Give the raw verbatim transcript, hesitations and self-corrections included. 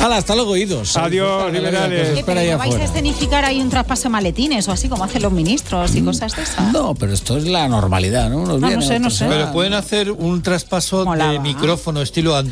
Hala, hasta luego, idos. Adiós, liberales. ¿Qué, pero ¿no vais a escenificar ahí un traspaso de maletines o así como hacen los ministros y cosas de esas? No, pero esto es la normalidad, ¿no? Unos no, vienen, no sé, no sé. Pero pueden hacer un traspaso Molaba. de micrófono estilo